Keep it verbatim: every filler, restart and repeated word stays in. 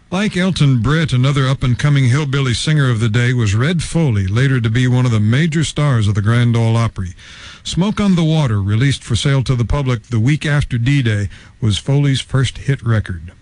Like Elton Brett, another up-and-coming hillbilly singer of the day was Red Foley, later to be one of the major stars of the Grand Ole Opry. Smoke on the Water, released for sale to the public the week after D-Day, was Foley's first hit record.